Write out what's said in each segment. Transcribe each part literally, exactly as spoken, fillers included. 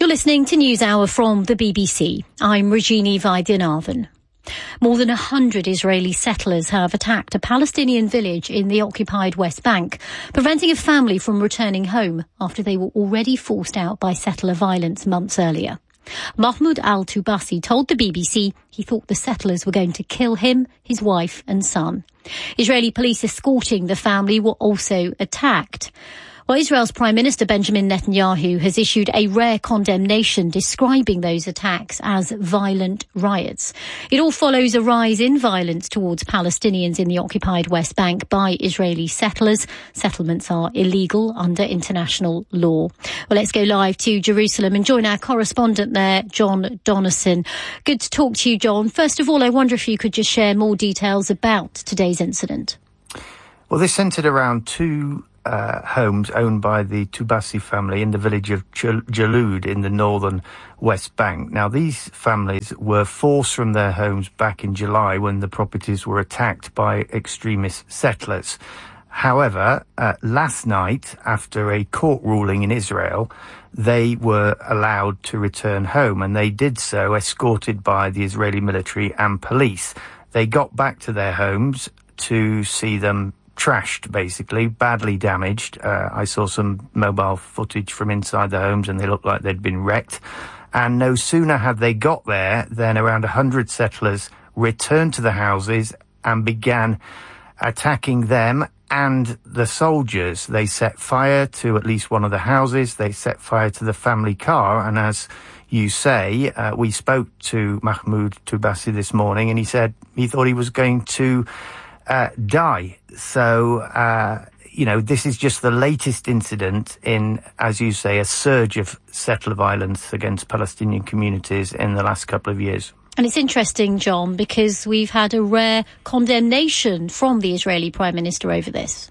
You're listening to NewsHour from the B B C. I'm Regina Vaidyanathan. More than a hundred Israeli settlers have attacked a Palestinian village in the occupied West Bank, preventing a family from returning home after they were already forced out by settler violence months earlier. Mahmoud al-Tubasi told the B B C he thought the settlers were going to kill him, his wife and son. Israeli police escorting the family were also attacked. Well, Israel's Prime Minister Benjamin Netanyahu has issued a rare condemnation describing those attacks as violent riots. It all follows a rise in violence towards Palestinians in the occupied West Bank by Israeli settlers. Settlements are illegal under international law. Well, let's go live to Jerusalem and join our correspondent there, John Donnison. Good to talk to you, John. First of all, I wonder if you could just share more details about today's incident. Well, this centred around two Uh, homes owned by the Tubasi family in the village of Jalud in the northern West Bank. Now, these families were forced from their homes back in July when the properties were attacked by extremist settlers. However, uh, last night, after a court ruling in Israel, they were allowed to return home, and they did so escorted by the Israeli military and police. They got back to their homes to see them trashed, basically, badly damaged. Uh, I saw some mobile footage from inside the homes and they looked like they'd been wrecked. And no sooner had they got there than around one hundred settlers returned to the houses and began attacking them and the soldiers. They set fire to at least one of the houses. They set fire to the family car. And as you say, uh, we spoke to Mahmoud Tubasi this morning and he said he thought he was going to Uh, die. So, uh, you know, this is just the latest incident in, as you say, a surge of settler violence against Palestinian communities in the last couple of years. And it's interesting, John, because we've had a rare condemnation from the Israeli Prime Minister over this.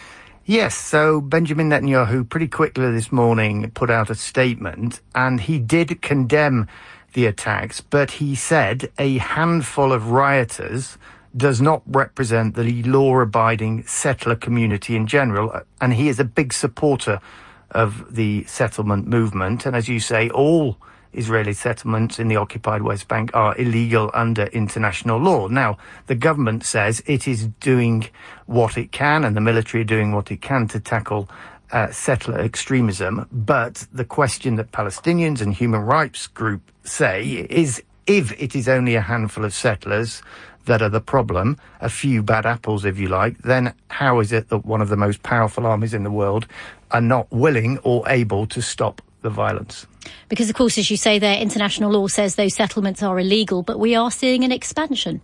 Yes, so Benjamin Netanyahu pretty quickly this morning put out a statement and he did condemn the attacks, but he said a handful of rioters does not represent the law-abiding settler community in general, and he is a big supporter of the settlement movement. And as you say, all Israeli settlements in the occupied West Bank are illegal under international law. Now, the government says it is doing what it can, and the military are doing what it can to tackle uh, settler extremism. But the question that Palestinians and human rights groups say is, if it is only a handful of settlers that are the problem, a few bad apples, if you like, then how is it that one of the most powerful armies in the world are not willing or able to stop the violence? Because, of course, as you say there, international law says those settlements are illegal, but we are seeing an expansion.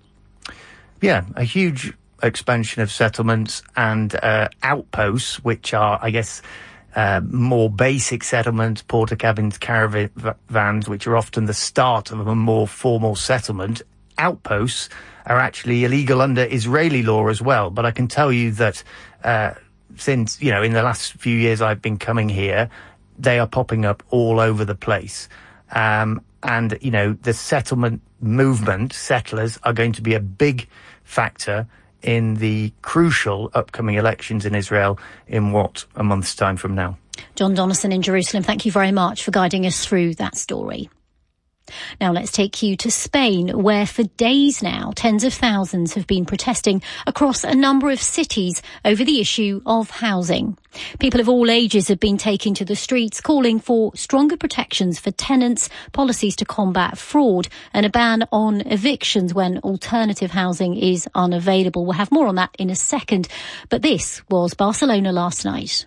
Yeah, a huge expansion of settlements and uh, outposts, which are, I guess, uh, more basic settlements, porta cabins, caravans, which are often the start of a more formal settlement. Outposts are actually illegal under Israeli law as well. But I can tell you that uh, since, you know, in the last few years I've been coming here, they are popping up all over the place. Um, and, you know, the settlement movement, settlers, are going to be a big factor in the crucial upcoming elections in Israel in, what, a month's time from now. John Donnison in Jerusalem, thank you very much for guiding us through that story. Now let's take you to Spain, where for days now, tens of thousands have been protesting across a number of cities over the issue of housing. People of all ages have been taking to the streets, calling for stronger protections for tenants, policies to combat fraud, and a ban on evictions when alternative housing is unavailable. We'll have more on that in a second. But this was Barcelona last night.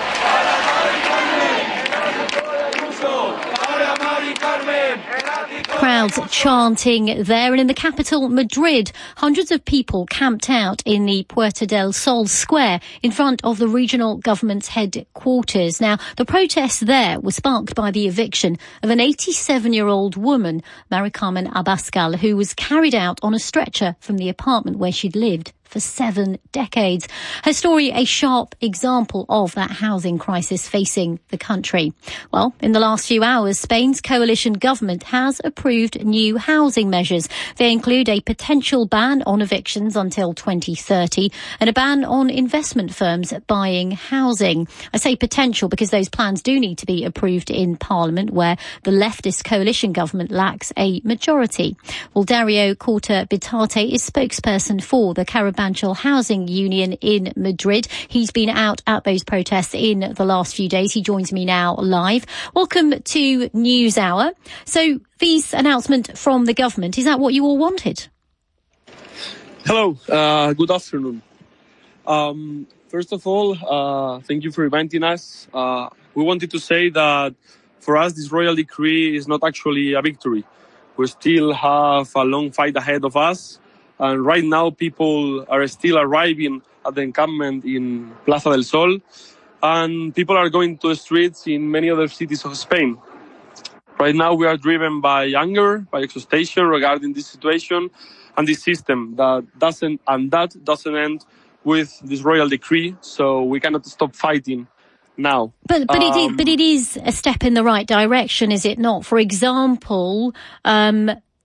Crowds chanting there, and in the capital, Madrid, hundreds of people camped out in the Puerta del Sol square in front of the regional government's headquarters. Now, the protests there were sparked by the eviction of an eighty-seven-year-old woman, Mari Carmen Abascal, who was carried out on a stretcher from the apartment where she'd lived for seven decades. Her story, a sharp example of that housing crisis facing the country. Well, in the last few hours, Spain's coalition government has approved new housing measures. They include a potential ban on evictions until twenty thirty and a ban on investment firms buying housing. I say potential because those plans do need to be approved in Parliament, where the leftist coalition government lacks a majority. Well, Dario Corta Bitate is spokesperson for the Carabanchel Housing Union in Madrid. He's been out at those protests in the last few days. He joins me now live. Welcome to NewsHour. So, this announcement from the government, is that what you all wanted? Hello, uh, good afternoon. Um, first of all, uh, thank you for inviting us. Uh, we wanted to say that for us, this royal decree is not actually a victory. We still have a long fight ahead of us. And right now, people are still arriving at the encampment in Plaza del Sol. And people are going to the streets in many other cities of Spain. Right now, we are driven by anger, by exhaustion regarding this situation and this system that doesn't, and that doesn't end with this royal decree. So we cannot stop fighting now. But but, um, it is, but it is a step in the right direction, is it not? For example, um,